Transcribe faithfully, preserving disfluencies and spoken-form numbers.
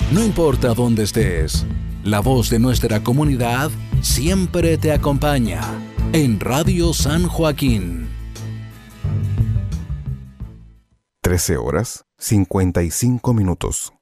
No importa dónde estés, la voz de nuestra comunidad siempre te acompaña en Radio San Joaquín. trece horas, cincuenta y cinco minutos.